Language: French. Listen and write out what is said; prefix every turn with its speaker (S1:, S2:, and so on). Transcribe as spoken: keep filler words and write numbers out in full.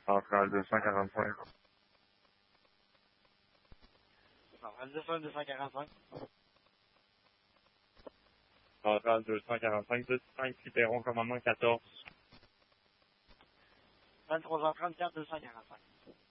S1: Centrale deux cent quarante-cinq.
S2: Centrale deux cent, deux cent quarante-cinq.
S1: Centrale deux cent quarante-cinq, deux cinq Quiberon, commandement quatorze.
S2: vingt-trois heures trente-quatre, deux cent quarante-cinq.